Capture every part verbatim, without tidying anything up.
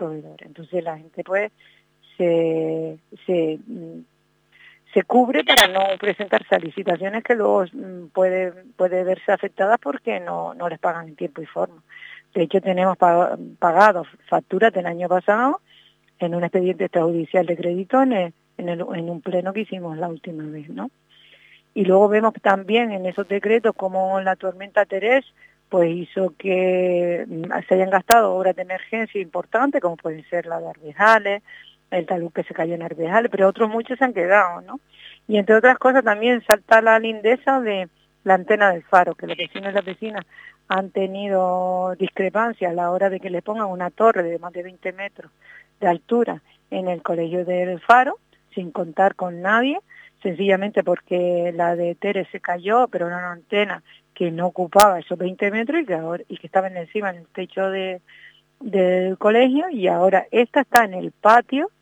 proveedores. Entonces la gente pues se, se, se cubre para no presentarse a licitaciones que luego puede, puede verse afectadas porque no, no les pagan en tiempo y forma. De hecho tenemos pagado facturas del año pasado en un expediente extrajudicial de crédito en, el, en, el, en un pleno que hicimos la última vez, ¿no? Y luego vemos también en esos decretos como la tormenta Terés pues hizo que se hayan gastado obras de emergencia importantes, como pueden ser la de Arvejales, el talud que se cayó en Arvejales, pero otros muchos se han quedado, ¿no? Y entre otras cosas también salta la lindeza de la antena del faro, que los vecinos y las vecinas han tenido discrepancias a la hora de que le pongan una torre de más de veinte metros de altura en el colegio del faro, sin contar con nadie, sencillamente porque la de Tere se cayó, pero era una antena que no ocupaba esos veinte metros y que, ahora, y que estaba encima en el techo de, del colegio, y ahora esta está en el patio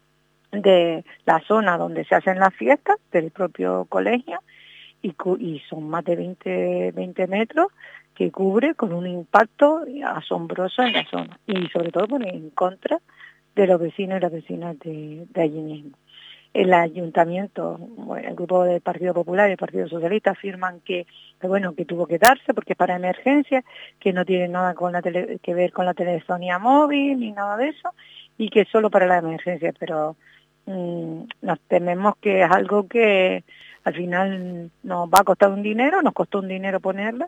de la zona donde se hacen las fiestas del propio colegio, y, y son más de veinte, veinte metros que cubre con un impacto asombroso en la zona, y sobre todo por en contra de los vecinos y las vecinas de, de allí mismo. El ayuntamiento, bueno, el grupo del Partido Popular y el Partido Socialista afirman que, que bueno, que tuvo que darse porque es para emergencia, que no tiene nada con la tele, que ver con la telefonía móvil ni nada de eso, y que es solo para la emergencia, pero mmm, nos tememos que es algo que al final nos va a costar un dinero, nos costó un dinero ponerla,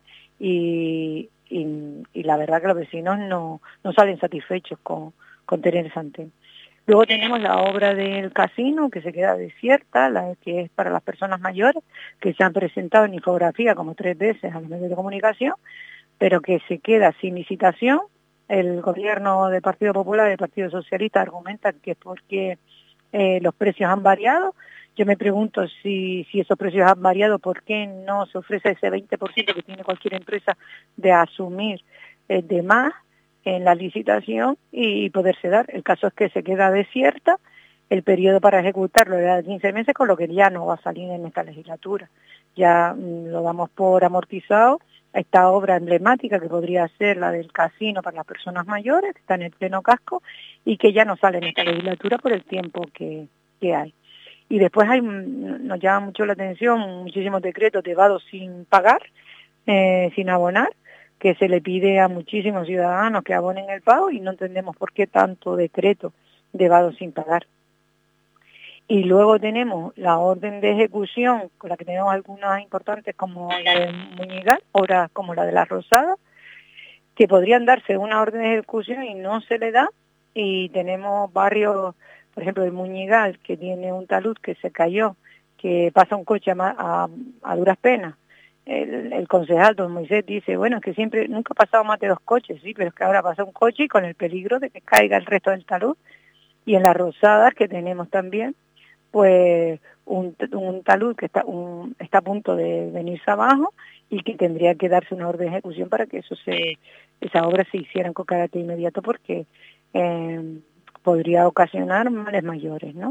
y, y, y la verdad que los vecinos no, no salen satisfechos con, con tener esa antena. Luego tenemos la obra del casino, que se queda desierta, la que es para las personas mayores, que se han presentado en infografía como tres veces a los medios de comunicación, pero que se queda sin licitación. El gobierno del Partido Popular y del Partido Socialista argumentan que es porque eh, los precios han variado. Yo me pregunto si, si esos precios han variado, ¿por qué no se ofrece ese veinte por ciento que tiene cualquier empresa de asumir eh, de más en la licitación y poderse dar? El caso es que se queda desierta, el periodo para ejecutarlo era de quince meses, con lo que ya no va a salir en esta legislatura. Ya mmm, lo damos por amortizado. Esta obra emblemática que podría ser la del casino para las personas mayores, que está en el pleno casco, y que ya no sale en esta legislatura por el tiempo que, que hay. Y después hay, nos llama mucho la atención muchísimos decretos de vado sin pagar, eh, sin abonar, que se le pide a muchísimos ciudadanos que abonen el pago, y no entendemos por qué tanto decreto de vado sin pagar. Y luego tenemos la orden de ejecución, con la que tenemos algunas importantes como la de Muñigal, obras como la de La Rosada, que podrían darse una orden de ejecución y no se le da. Y tenemos barrios, por ejemplo, el Muñigal, que tiene un talud que se cayó, que pasa un coche a, a, a duras penas. El, el concejal, don Moisés, dice, bueno, es que siempre, nunca ha pasado más de dos coches, sí, pero es que ahora pasa un coche y con el peligro de que caiga el resto del talud. Y en Las Rosadas, que tenemos también, pues un, un talud que está, un, está a punto de venirse abajo, y que tendría que darse una orden de ejecución para que eso se, esa obra se hiciera con carácter inmediato, porque eh, podría ocasionar males mayores, ¿no?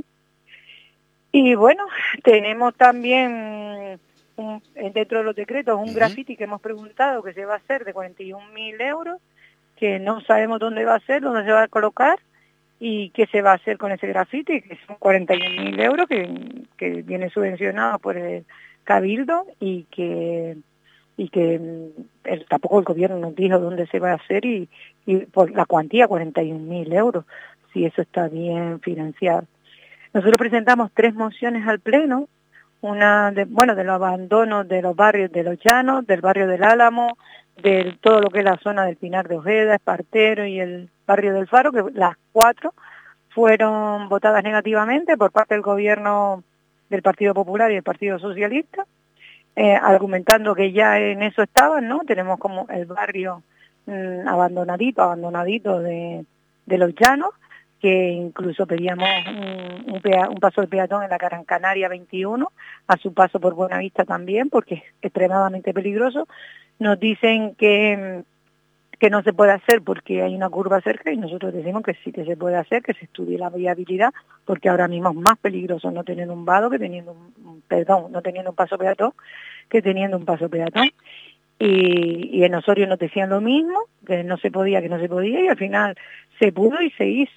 Y bueno, tenemos también un, dentro de los decretos un uh-huh. graffiti que hemos preguntado que se va a hacer de cuarenta y un mil euros, que no sabemos dónde va a ser, dónde se va a colocar y qué se va a hacer con ese grafiti, que son cuarenta y un mil euros que, que viene subvencionado por el Cabildo, y que y que el, tampoco el gobierno nos dijo dónde se va a hacer, y, y por la cuantía, cuarenta y un mil euros, si eso está bien financiado. Nosotros presentamos tres mociones al Pleno, una de, bueno, de los abandonos de los barrios de Los Llanos, del barrio del Álamo, de todo lo que es la zona del Pinar de Ojeda, Espartero y el barrio del Faro, que las cuatro fueron votadas negativamente por parte del gobierno del Partido Popular y del Partido Socialista, eh, argumentando que ya en eso estaban, ¿no? Tenemos como el barrio mmm, abandonadito, abandonadito de, de Los Llanos, que incluso pedíamos un, un, pea, un paso de peatón en la Gran Canaria veintiuno, a su paso por Buenavista también, porque es extremadamente peligroso. Nos dicen que, que no se puede hacer porque hay una curva cerca, y nosotros decimos que sí que se puede hacer, que se estudie la viabilidad, porque ahora mismo es más peligroso no teniendo un vado que teniendo un, perdón, no teniendo un paso peatón que teniendo un paso peatón. Y, y en Osorio nos decían lo mismo, que no se podía, que no se podía, y al final se pudo y se hizo.